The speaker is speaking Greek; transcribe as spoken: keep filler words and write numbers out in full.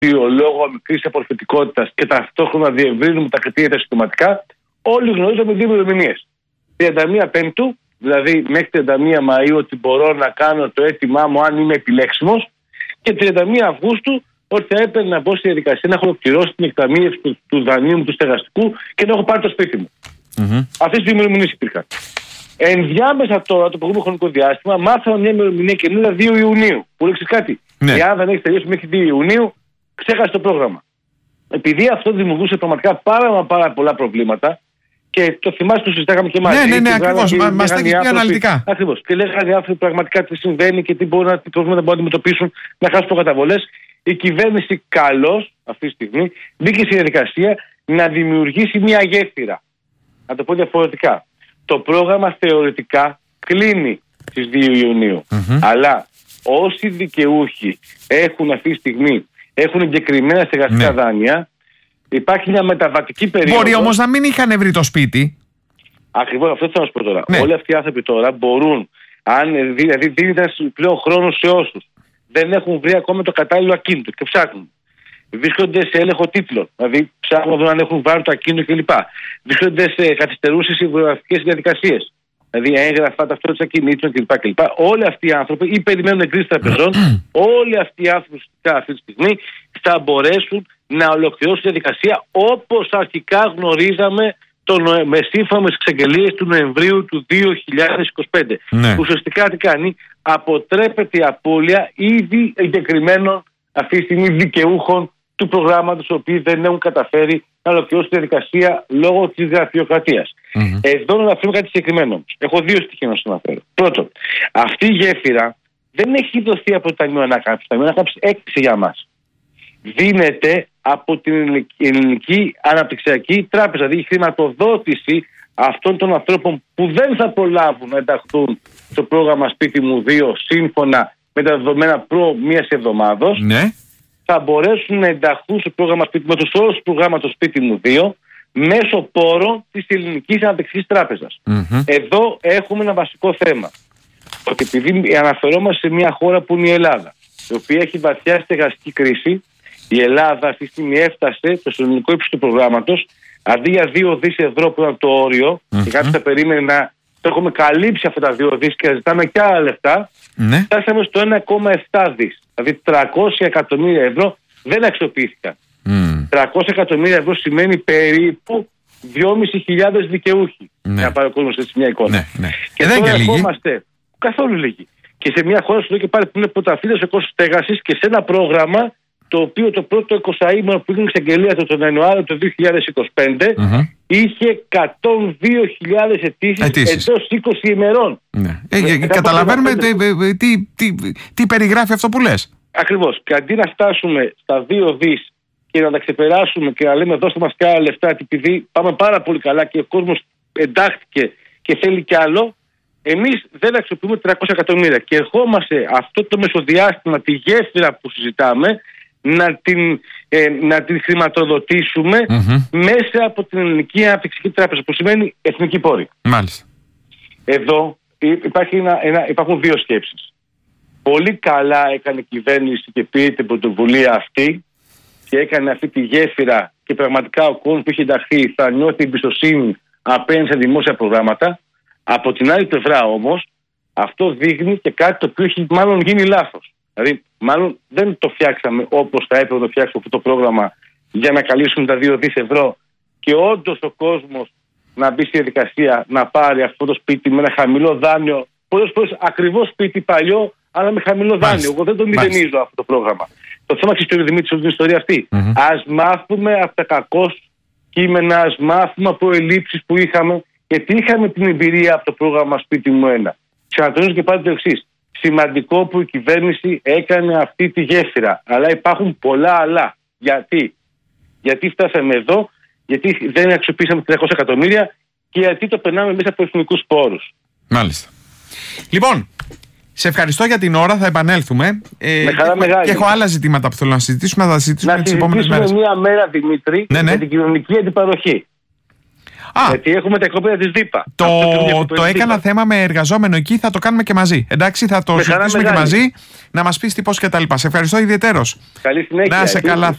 λόγω μικρής απορροφητικότητας και ταυτόχρονα διευρύνουμε τα κριτήρια τα συμπτωματικά, όλοι γνωρίζουμε δύο ημερομηνίες. τριάντα μία Πέμπτου, δηλαδή μέχρι τριάντα μία Μαΐου, ότι μπορώ να κάνω το αίτημά μου αν είμαι επιλέξιμος, και τριάντα μία Αυγούστου, ότι θα έπρεπε να μπω στη διαδικασία να έχω ολοκληρώσει την εκταμείευση του, του δανείου μου, του στεγαστικού και να έχω πάρει το σπίτι μου. Mm-hmm. Αυτές οι δύο ημερομηνίες υπήρχαν. Ενδιάμεσα τώρα, το προηγούμενο χρονικό διάστημα, μάθαμε μια ημερομηνία καινούργια δύο Ιουνίου. Που λέξει κάτι. Ναι. Εάν δεν έχει τελειώσει μέχρι δύο Ιουνίου, ξέχασε το πρόγραμμα. Επειδή αυτό δημιουργούσε πραγματικά πάρα, πάρα πολλά προβλήματα, και το θυμάστε, το συζητάγαμε και μαζί. Ναι, ναι, ναι, ακριβώς. Μας τα έχει πει αναλυτικά. Ακριβώς. Και λέγανε οι άνθρωποι πραγματικά τι συμβαίνει και τι, μπορεί να, τι προβλήματα μπορούν να αντιμετωπίσουν, να χάσουν προκαταβολές. Η κυβέρνηση καλώς αυτή τη στιγμή μπήκε στη διαδικασία να δημιουργήσει μια γέφυρα. Να το πω διαφορετικά. Το πρόγραμμα θεωρητικά κλείνει στις δύο Ιουνίου. Mm-hmm. Αλλά όσοι δικαιούχοι έχουν αυτή τη στιγμή, έχουν εγκεκριμένα στεγαστικά ναι. δάνεια, υπάρχει μια μεταβατική περίοδο. Μπορεί όμως να μην είχαν βρει το σπίτι. Ακριβώς, αυτό θα σας πω τώρα. Ναι. Όλοι αυτοί οι άνθρωποι τώρα μπορούν, αν δηλαδή δίνεται πλέον χρόνο σε όσους δεν έχουν βρει ακόμα το κατάλληλο ακίνητο και ψάχνουν. Βρίσκονται σε έλεγχο τίτλων, δηλαδή ψάχνουν αν έχουν βάλει το ακίνητο κλπ. Βρίσκονται σε καθυστερούσες συμβουλευτικές διαδικασίες, δηλαδή έγγραφα ταυτότητας ακινήτων κλπ. κλπ. Όλοι αυτοί οι άνθρωποι ή περιμένουν εγκρίσεις τραπεζών, όλοι αυτοί οι άνθρωποι αυτή τη στιγμή θα μπορέσουν να ολοκληρώσουν τη διαδικασία όπως αρχικά γνωρίζαμε τον, με σύμφωνα με τις εξαγγελίες του Νοεμβρίου του δύο χιλιάδες είκοσι πέντε. Ναι. Ουσιαστικά τι κάνει, αποτρέπεται η απώλεια ήδη εγκεκριμένων αυτή τη στιγμή δικαιούχων του προγράμματος, οι οποίοι δεν έχουν καταφέρει να ολοκληρώσουν τη διαδικασία λόγω της γραφειοκρατίας. Mm-hmm. Εδώ να αναφέρω κάτι συγκεκριμένο. Έχω δύο στοιχεία να σας αναφέρω. Πρώτον, αυτή η γέφυρα δεν έχει δοθεί από το Ταμείο Ανάκαμψης. Το Ταμείο Ανάκαμψης έκλεισε για μας. Δίνεται από την Ελληνική Αναπτυξιακή Τράπεζα, δηλαδή η χρηματοδότηση αυτών των ανθρώπων που δεν θα προλάβουν να ενταχθούν στο πρόγραμμα Σπίτι μου δύο σύμφωνα με τα δεδομένα προ μίας εβδομάδος, ναι. θα μπορέσουν να ενταχθούν στο πρόγραμμα Σπίτι μου, με τους όρους του προγράμματος Σπίτι μου δύο, μέσω πόρων της Ελληνικής Αναπτυξιακής Τράπεζας. Mm-hmm. Εδώ έχουμε ένα βασικό θέμα. Ότι επειδή αναφερόμαστε σε μια χώρα που είναι η Ελλάδα, η οποία έχει βαθιά στεγαστική κρίση, η Ελλάδα αυτή τη στιγμή έφτασε το συνολικό ύψος του προγράμματος, αντί για δύο δις ευρώ που ήταν το όριο, mm-hmm. και κάποιος θα περίμενε να το έχουμε καλύψει αυτά τα δύο δις και να ζητάμε και άλλα λεφτά, mm-hmm. φτάσαμε στο ένα κόμμα επτά δις. Δηλαδή τριακόσια εκατομμύρια ευρώ δεν αξιοποιήθηκαν. Mm. τριακόσια εκατομμύρια ευρώ σημαίνει περίπου δυόμισι χιλιάδες δικαιούχοι. Mm. Να πάρει ο κόσμος έτσι μια εικόνα. Ναι, ναι. Και δεν τώρα ερχόμαστε καθόλου λίγοι. Και σε μια χώρα σου λέει και πάλι που είναι πρωταθλήτρια σε κόστος στέγασης και σε ένα πρόγραμμα το οποίο το πρώτο εικοσαήμερο που είχε εξαγγελία το τον Ιανουάριο του δύο χιλιάδες είκοσι πέντε mm-hmm. είχε εκατόν δύο χιλιάδες αιτήσεις εντός είκοσι ημερών. Ναι. Ε, ε, καταλαβαίνουμε τι, τι, τι, τι περιγράφει αυτό που λες. Ακριβώς. Και αντί να φτάσουμε στα δύο δις και να τα ξεπεράσουμε και να λέμε δώστε μας και άλλα λεφτά, επειδή πάμε πάρα πολύ καλά και ο κόσμος εντάχθηκε και θέλει κι άλλο, εμείς δεν αξιοποιούμε τριακόσια εκατομμύρια. Και ερχόμαστε αυτό το μεσοδιάστημα, τη γέφυρα που συζητάμε, να την, ε, να την χρηματοδοτήσουμε mm-hmm. μέσα από την Ελληνική Αναπτυξιακή Τράπεζα, που σημαίνει εθνική πόρη. Μάλιστα. Εδώ υπάρχει ένα, ένα, υπάρχουν δύο σκέψεις. Πολύ καλά έκανε η κυβέρνηση και πήρε την πρωτοβουλία αυτή και έκανε αυτή τη γέφυρα και πραγματικά ο κόσμος που έχει ενταχθεί θα νιώθει εμπιστοσύνη απέναντι σε δημόσια προγράμματα. Από την άλλη πλευρά όμως αυτό δείχνει και κάτι το οποίο έχει μάλλον γίνει λάθος. Δηλαδή μάλλον δεν το φτιάξαμε όπως θα έπρεπε να το φτιάξουμε αυτό το πρόγραμμα για να καλύψουμε τα δύο δις ευρώ και όντως ο κόσμος να μπει στη διαδικασία να πάρει αυτό το σπίτι με ένα χαμηλό δάνειο, πολλές φορές ακριβώς σπίτι παλιό, αλλά με χαμηλό δάνειο. Μάλιστα. Εγώ δεν το μηδενίζω αυτό το πρόγραμμα. Το θέμα ξέρει Δημήτρη στην ιστορία αυτή. Mm-hmm. Ας μάθουμε από τα κακώς κείμενα, ας μάθουμε από ελλείψεις που είχαμε, γιατί είχαμε την εμπειρία από το πρόγραμμα Σπίτι μου ένα. Ξανατονίζω και πάλι το εξής. Σημαντικό που η κυβέρνηση έκανε αυτή τη γέφυρα. Αλλά υπάρχουν πολλά άλλα. Γιατί? Γιατί φτάσαμε εδώ, γιατί δεν αξιοποιήσαμε τριακόσια εκατομμύρια και γιατί το περνάμε μέσα από εθνικούς πόρους. Μάλιστα. Λοιπόν, σε ευχαριστώ για την ώρα, θα επανέλθουμε. Ε, Με χαρά μεγάλη. Και έχω άλλα ζητήματα που θέλω να συζητήσουμε, θα τα συζητήσουμε τις επόμενες μέρες. Να συζητήσουμε μία μέρα, Δημήτρη, ναι, ναι. για την κοινωνική αντιπαροχή. Α, γιατί έχουμε τα οικόπεδα της ΔΥΠΑ. Το, το έκανα θέμα με εργαζόμενο εκεί, θα το κάνουμε και μαζί. Εντάξει, θα το συζητήσουμε και μαζί, να μας πεις τι πώς και τα λοιπά. Σε ευχαριστώ ιδιαιτέρως. Καλή συνέχεια. Να σε καλά.